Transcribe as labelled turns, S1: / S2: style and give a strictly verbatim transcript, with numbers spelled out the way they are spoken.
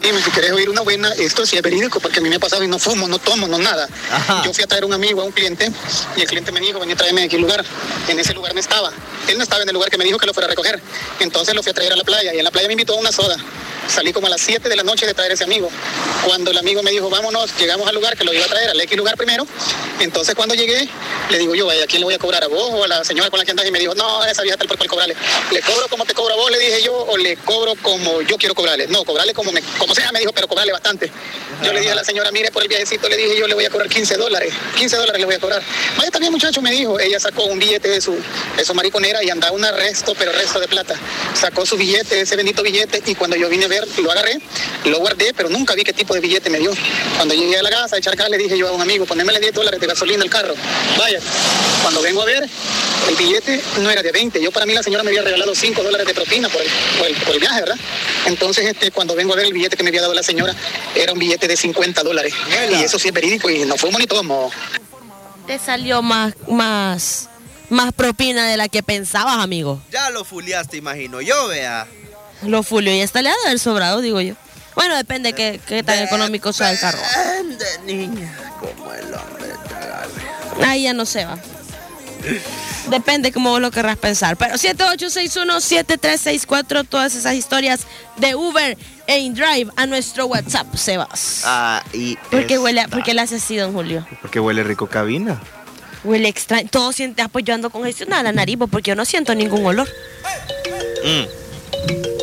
S1: Dime, si querés oír una buena, esto sí es verídico, porque a mí me ha pasado y no fumo, no tomo, no nada. Ajá. Yo fui a traer a un amigo, a un cliente, y el cliente me dijo, venía a traerme de aquí lugar. En ese lugar no estaba. Él no estaba en el lugar que me dijo que lo fuera a recoger. Entonces lo fui a traer a la playa, y en la playa me invitó a una soda. Salí como a las siete de la noche de traer a ese amigo. Cuando el amigo me dijo, vámonos, llegamos al lugar que lo iba a traer, al X lugar primero. Entonces cuando llegué, le digo yo, ¿a quién le voy a cobrar? ¿A vos o a la señora con la que andas? Y me dijo, no, esa vieja tal por cual cobrarle. ¿Le cobro como te cobro a vos? Le dije yo, o le cobro como yo quiero cobrarle. No, cobrarle como, me, como sea, me dijo, pero cobrarle bastante. Yo le dije a la señora, mire, por el viajecito, le dije yo, le voy a cobrar quince dólares. quince dólares le voy a cobrar. Vaya, también muchacho, me dijo. Ella sacó un billete de su, de su mariconera y andaba un resto, pero resto de plata. Sacó su billete, ese bendito billete, y cuando yo vine a ver, lo agarré, lo guardé, pero nunca vi qué tipo de billete me dio. Cuando llegué a la casa a echar gas, le dije yo a un amigo, ponémele diez dólares de gasolina al carro. Vaya, cuando vengo a ver, el billete no era de veinte. Yo, para mí, la señora me había regalado cinco dólares de propina por el, por el, por el viaje, ¿verdad? Entonces, este, cuando vengo a ver el billete que me había dado la señora, era un billete de cincuenta dólares. Y eso sí es verídico y no fumo ni tomo.
S2: Te salió más, más, más propina de la que pensabas, amigo.
S3: Ya lo fuleaste, imagino yo, vea.
S2: Lo fulio y hasta le ha de haber sobrado, digo yo. Bueno, depende de qué, qué tan económico sea el carro.
S3: Depende, niña, como el hombre te agarre.
S2: Ahí ya no se va. Depende cómo vos lo querrás pensar. Pero siete ocho seis uno siete tres seis cuatro, todas esas historias de Uber e InDrive a nuestro WhatsApp, Sebas.
S3: Ah, y
S2: ¿Por qué huele, ¿por qué le hace así, don Julio?
S3: Porque huele rico cabina.
S2: Huele extraño. Todo siente, pues yo ando congestionada la nariz, porque yo no siento ningún olor.
S3: Mm.